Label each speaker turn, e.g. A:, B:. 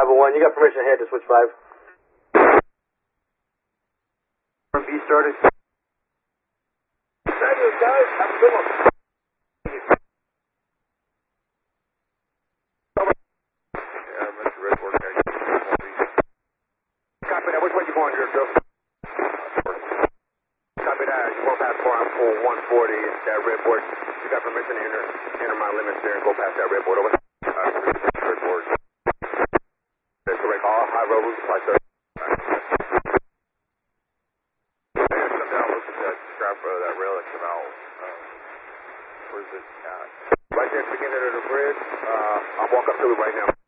A: 501, you got permission to head to switch 5.
B: B started.
A: Fabulous, guys. Have a good one.
B: Mr. Redford.
A: Copy that. Which way you going, Joe? Copy that. You won't pass 4 on 140. It's that red board. You got permission to enter my limits there and go past that red board. Over.
B: Red board.
A: That's correct. All high roads, like sir.
B: That rail that came out. Where's it at?
A: Right there at the beginning of the bridge. I'll walk up to it right now.